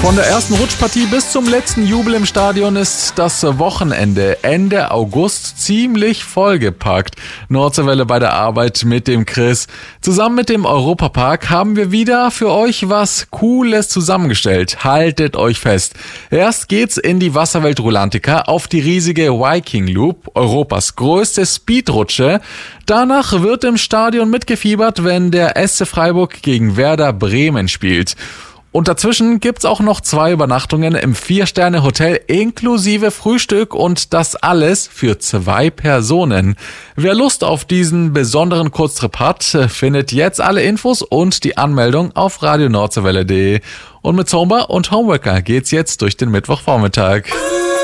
Von der ersten Rutschpartie bis zum letzten Jubel im Stadion ist das Wochenende Ende August ziemlich vollgepackt. Nordseewelle bei der Arbeit mit dem Chris. Zusammen mit dem Europapark haben wir wieder für euch was Cooles zusammengestellt. Haltet euch fest. Erst geht's in die Wasserwelt Rulantica auf die riesige Viking Loop, Europas größte Speedrutsche. Danach wird im Stadion mitgefiebert, wenn der SC Freiburg gegen Werder Bremen spielt. Und dazwischen gibt's auch noch 2 Übernachtungen im 4-Sterne-Hotel inklusive Frühstück und das alles für 2 Personen. Wer Lust auf diesen besonderen Kurztrip hat, findet jetzt alle Infos und die Anmeldung auf radionordseewelle.de. Und mit Zomba und Homeworker geht's jetzt durch den Mittwochvormittag.